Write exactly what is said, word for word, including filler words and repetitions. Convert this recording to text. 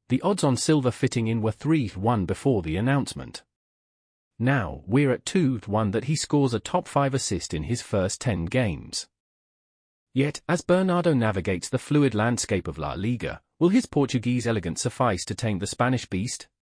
The odds on Silva fitting in were three to one before the announcement. Now, we're at two to one that he scores a top five assist in his first ten games. Yet, as Bernardo navigates the fluid landscape of La Liga, will his Portuguese elegance suffice to tame the Spanish beast?